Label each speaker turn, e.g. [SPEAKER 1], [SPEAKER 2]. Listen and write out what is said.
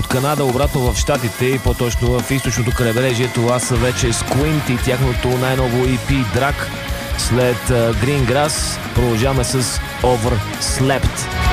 [SPEAKER 1] От Канада обратно в Щатите и по-точно в източното крайбрежие, това са вече Squint и тяхното най-ново EP Drag. След Green Grass продължаваме с Overslept.